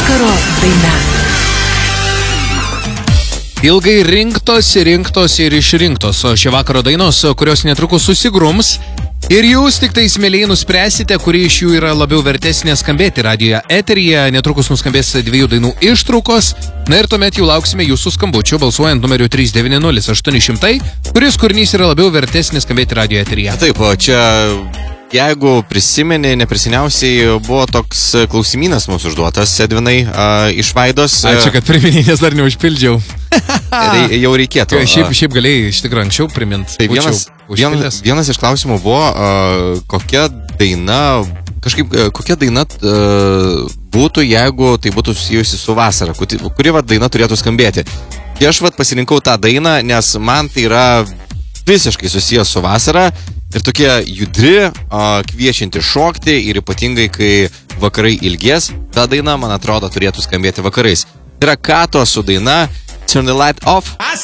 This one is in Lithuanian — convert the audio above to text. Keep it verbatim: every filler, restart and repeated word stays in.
vakaro daina. Ilgai rinktos, rinktos ir išrinktos, o šio vakaro dainos, kurios netrukus susigrums. Ir jūs tik tai smėliai nuspręsite, kuri iš jų yra labiau vertesnė skambėti radijoje eteryje. Netrukus nuskambės dviejų dainų ištraukos. Na ir tuomet jau lauksime jūsų skambučių, balsuojant numeriu trys devyni nulis aštuoni šimtai, kuris kūrinys yra labiau vertesnis skambėti radijoje eteryje. Taip, o čia, jeigu prisimeni, neprisiniausiai buvo toks klausimynas mūsų užduotas, Edvinai, uh, iš Vaidos. Ačiū, kad priminė, nes dar neužpildžiau. Re, jau reikėtų. Šiaip, šiaip galėjai iš tikrųjų anksčiau primint. Tai vienas, vienas, vienas iš klausimų buvo, uh, kokia daina, kažkaip, uh, kokia daina uh, būtų, jeigu tai būtų susijusi su vasara, kuri, kuri va, daina turėtų skambėti. Tai aš va, pasirinkau tą dainą, nes man tai yra visiškai susijęs su vasara ir tokie judri, uh, kviečianti šokti ir ypatingai, kai vakarai ilgės, ta daina, man atrodo, turėtų skambėti vakarais. Tai yra Kato su daina Turn the Light Off.